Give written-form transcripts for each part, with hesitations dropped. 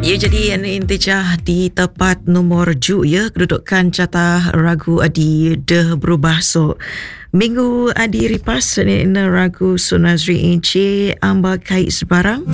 Ya, jadi intijah di tempat nombor 7 ya, kedudukan catah ragu adi dah berubah. So minggu adi ripas ni ragu Sunazri Inci amba kait sebarang.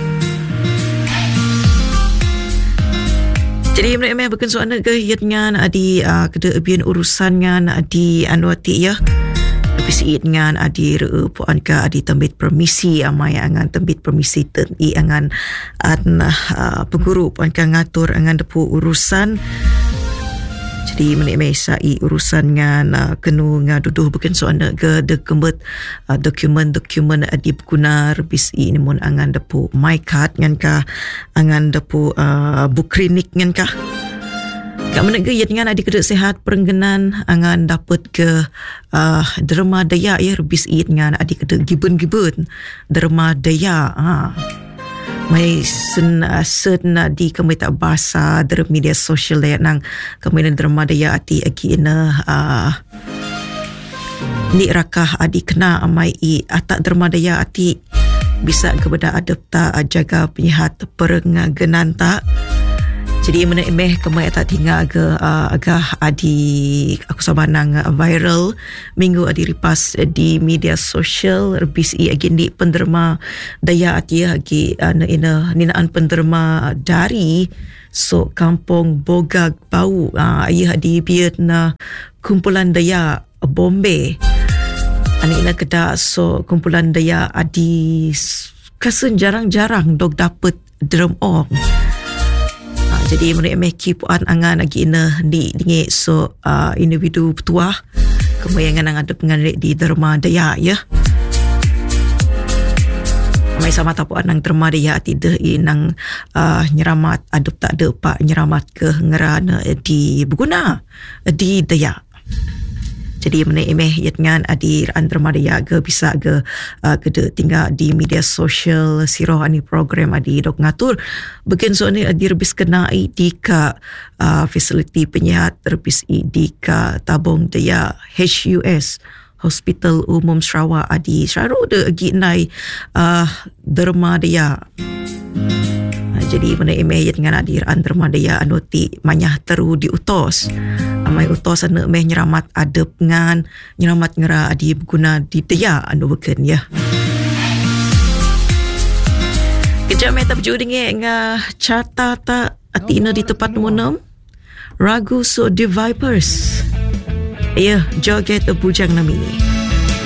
Jadi mereka bukan soalan ke dengan adi keda bian urusan ngan adi anuati ya. Lebih dengan adi puan ke adi tembit permisi amai angan tembit permisi teni angan peguru puan ke ngatur angan depu urusan. Jadi menisai urusan ngan kenu ngaduduh bukan soalan ke de kembet dokumen adi berguna rebis ini mun angan depu my card ngan ka angan depu bukrinik ngan ka. Kak menegak dengan adik kedek sehat perengganan angan dapat ke derma daya ya rebis dengan adik kedek giben derma daya mai sen di kami tak bahasa der media sosial ya nang kami derma daya ati agi ina ni rakah adik kena amai atak derma daya ati bisa kepada adapta jaga penyihat perengganan tak. Jadi mana emeh kemai tak tinggal agak adi aku sabanang viral minggu adi ripas di media sosial rebis agendi penderma daya ati agi ninaan penderma dari so kampung Bogag Bau ia adi biat na kumpulan daya Bombay ina kedak so kumpulan daya adi kasen jarang-jarang dog dapat drum ong. Jadi mereka meki puan angan lagi ina di so individu petuah kemayangan ang ada pengadil di derma daya ya. Mai sama tapuan ang derma daya tidak inang nyeramat adep tak ada pak nyeramat ke ngerana di berguna di daya. Jadi menemeh yatngan adir derma daya ke bisa ke kede tinggal di media sosial siroh ani program adi dok ngatur bagian so ni adir bis kenai di ka fasiliti penyihat terbis di ka tabung daya HUS Hospital Umum Sarawak adi syaru de agi nai derma daya. Jadi menemeh yatngan adir derma daya anoti manyah teru diutos. Amai utos ane meh nyeramat adep ngan nyeramat ngera adi berguna di daya anu beken ya. Kejap meh tak berjudi nga cata tak atina di tempat nombor 6 ragu so The Vipers. Ya, joget bujang nami.